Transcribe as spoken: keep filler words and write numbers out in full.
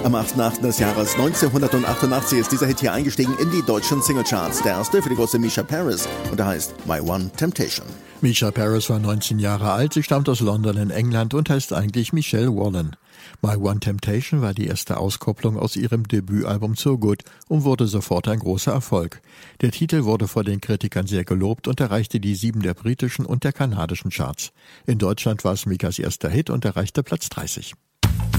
Am achten achten des Jahres neunzehnhundertachtundachtzig ist dieser Hit hier eingestiegen in die deutschen Singlecharts. Der erste für die große Misha Paris und der heißt My One Temptation. Misha Paris war neunzehn Jahre alt, sie stammt aus London in England und heißt eigentlich Michelle Wallen. My One Temptation war die erste Auskopplung aus ihrem Debütalbum So Good und wurde sofort ein großer Erfolg. Der Titel wurde vor den Kritikern sehr gelobt und erreichte die sieben der britischen und der kanadischen Charts. In Deutschland war es Mikas erster Hit und erreichte Platz dreißig.